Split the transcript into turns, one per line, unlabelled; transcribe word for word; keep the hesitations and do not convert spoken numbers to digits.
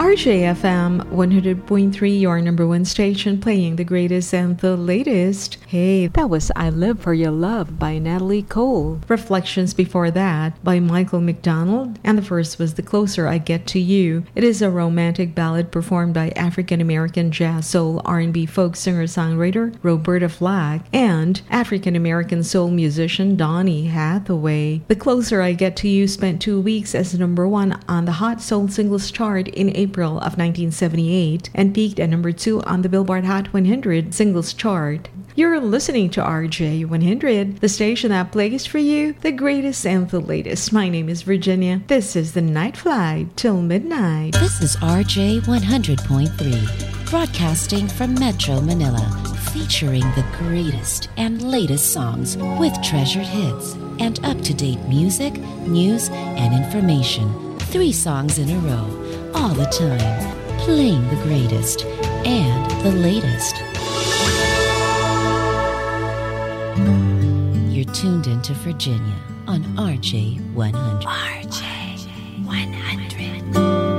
R J F M one hundred point three, your number one station, playing the greatest and the latest. Hey, that was I Live for Your Love by Natalie Cole. Reflections before that by Michael McDonald. And the first was The Closer I Get to You. It is a romantic ballad performed by African-American jazz, soul, R and B folk singer-songwriter Roberta Flack and African-American soul musician Donny Hathaway. The Closer I Get to You spent two weeks as number one on the Hot Soul Singles chart in April of nineteen seventy-eight and peaked at number two on the Billboard Hot one hundred Singles chart. You're listening to R J one hundred, the station that plays for you the greatest and the latest. My name is Virginia. This is the Night Flight till midnight.
This is R J one hundred point three, broadcasting from Metro Manila, featuring the greatest and latest songs with treasured hits and up-to-date music, news, and information. Three songs in a row, all the time, playing the greatest and the latest. You're tuned into Virginia on R J one hundred. R J one hundred.